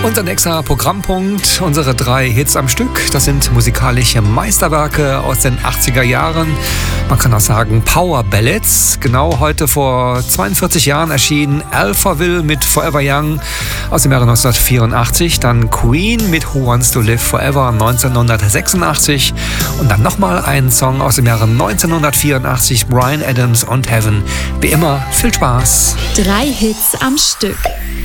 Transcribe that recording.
Unser nächster Programmpunkt, unsere 3 Hits am Stück. Das sind musikalische Meisterwerke aus den 80er Jahren. Man kann auch sagen Power Ballads. Genau heute vor 42 Jahren erschien Alphaville mit Forever Young aus dem Jahre 1984. Dann Queen mit Who Wants to Live Forever 1986. Und dann nochmal ein Song aus dem Jahre 1984, Bryan Adams und Heaven. Wie immer, viel Spaß. 3 Hits am Stück.